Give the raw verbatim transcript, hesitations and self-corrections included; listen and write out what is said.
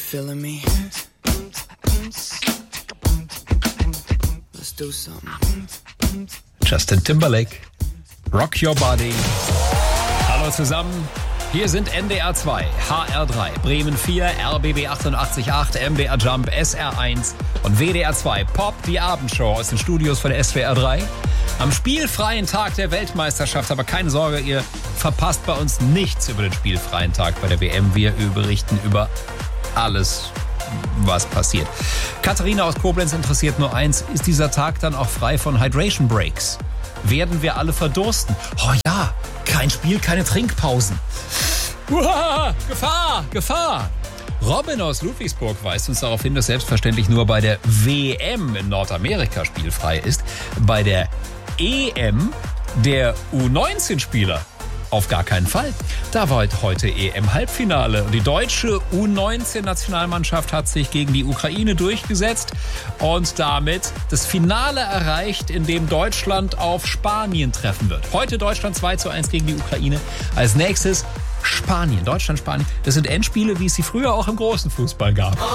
feeling me? Let's do something. Justin Timberlake, Rock Your Body. Hallo zusammen, hier sind N D R zwei, H R drei, Bremen vier, R B B achtundachtzig Komma acht, M D R Jump, S R eins und W D R zwei Pop, die Abendshow aus den Studios von S W R drei. Am spielfreien Tag der Weltmeisterschaft, aber keine Sorge, ihr verpasst bei uns nichts über den spielfreien Tag bei der W M. Wir berichten über alles, was passiert. Katharina aus Koblenz interessiert nur eins, ist dieser Tag dann auch frei von Hydration Breaks? Werden wir alle verdursten? Oh ja, kein Spiel, keine Trinkpausen. Uah, Gefahr, Gefahr! Robin aus Ludwigsburg weist uns darauf hin, dass selbstverständlich nur bei der W M in Nordamerika spielfrei ist. Bei der E M der U neunzehn Spieler auf gar keinen Fall. Da war heute E M-Halbfinale und die deutsche U neunzehn Nationalmannschaft hat sich gegen die Ukraine durchgesetzt und damit das Finale erreicht, in dem Deutschland auf Spanien treffen wird. Heute Deutschland zwei zu eins gegen die Ukraine. Als nächstes Spanien, Deutschland, Spanien. Das sind Endspiele, wie es sie früher auch im großen Fußball gab.